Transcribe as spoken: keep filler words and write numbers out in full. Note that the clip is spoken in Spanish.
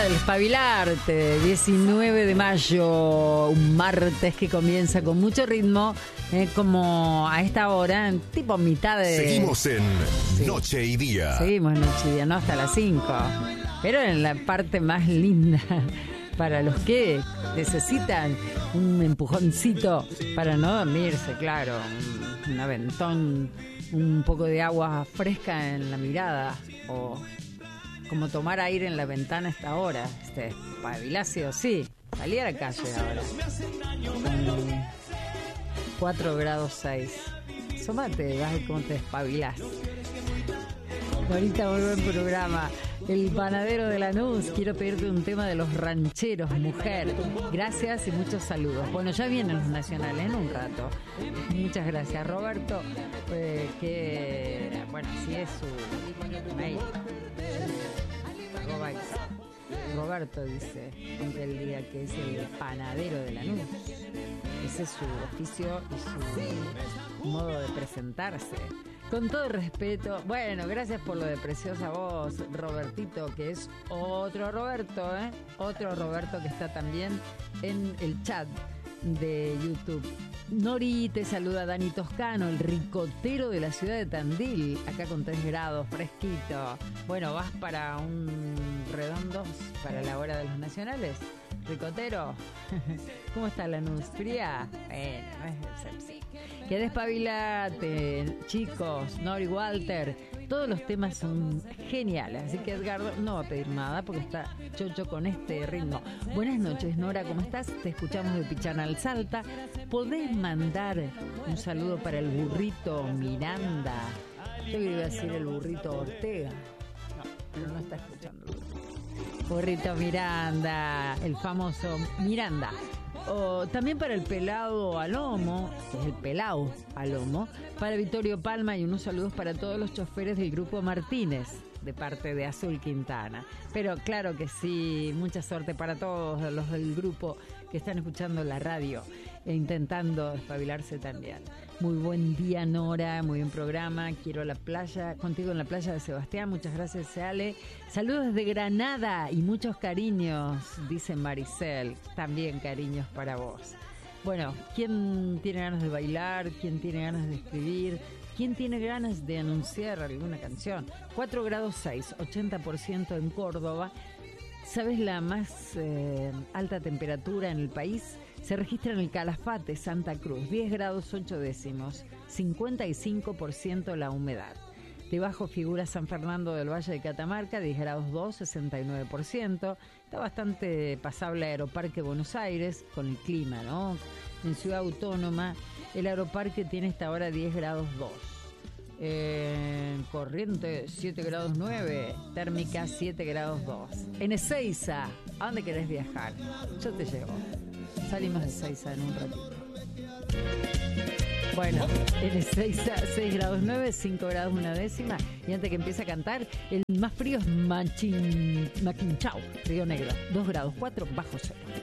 del Espabilarte, diecinueve de mayo, un martes que comienza con mucho ritmo, eh, como a esta hora, tipo mitad de... Seguimos en Sí. Noche y Día. Seguimos en Noche y Día, no hasta las cinco, pero en la parte más linda para los que necesitan un empujoncito para no dormirse, claro, un, un aventón, un poco de agua fresca en la mirada o... como tomar aire en la ventana a esta hora. Este, espabiláceo, sí. Salí a la calle ahora. Con cuatro grados seis. Asómate, vas a ver cómo te despabilás. Ahorita vuelvo en programa. El panadero de Lanús. Quiero pedirte un tema de los rancheros, mujer. Gracias y muchos saludos. Bueno, ya vienen los nacionales en un rato. Muchas gracias, Roberto. Eh, que, bueno, sí es su mail. Roberto dice el día que es el panadero de Lanús. Ese es su oficio y su modo de presentarse. Con todo respeto, bueno, gracias por lo de preciosa voz, Robertito, que es otro Roberto, ¿eh? Otro Roberto que está también en el chat de YouTube. Nori te saluda Dani Toscano, el ricotero de la ciudad de Tandil, acá con tres grados, fresquito. Bueno, vas para un redondos para la hora de los nacionales. Ricotero, ¿cómo está la Lanús? ¿Fría? Bueno, es sexy. Que despabilate, chicos, Nori, Walter. Todos los temas son geniales, así que Edgardo no va a pedir nada porque está chocho con este ritmo. Buenas noches, Nora, ¿cómo estás? Te escuchamos de Pichana al Salta. ¿Podés mandar un saludo para el burrito Miranda? Yo iba a decir el burrito Ortega. No, pero no está escuchando. Burrito Miranda, el famoso Miranda. O también para el pelado Alomo, que es el pelao Alomo, para Vittorio Palma y unos saludos para todos los choferes del grupo Martínez, de parte de Azul Quintana. Pero claro que sí, mucha suerte para todos los del grupo que están escuchando la radio e intentando espabilarse también. Muy buen día, Nora, muy buen programa. Quiero la playa, contigo en la playa de Sebastián. Muchas gracias, Ale. Saludos desde Granada y muchos cariños, dice Maricel. También cariños para vos. Bueno, ¿quién tiene ganas de bailar? ¿Quién tiene ganas de escribir? ¿Quién tiene ganas de anunciar alguna canción? cuatro grados seis, ochenta por ciento en Córdoba. ¿Sabes la más eh, alta temperatura en el país? Se registra en el Calafate, Santa Cruz, diez grados ocho décimos, cincuenta y cinco por ciento la humedad. Debajo figura San Fernando del Valle de Catamarca, diez grados dos, sesenta y nueve por ciento. Está bastante pasable Aeroparque Buenos Aires con el clima, ¿no? En Ciudad Autónoma, el Aeroparque tiene esta hora diez grados dos. En Corrientes, siete grados nueve. Térmica, siete grados dos. En Ezeiza, ¿a dónde querés viajar? Yo te llevo. Salimos de Ezeiza en un ratito. Bueno, en Ezeiza, seis grados nueve, cinco grados una décima. Y antes que empiece a cantar, el más frío es Machin, Machinchau, Río Negro, dos grados cuatro, bajo cero.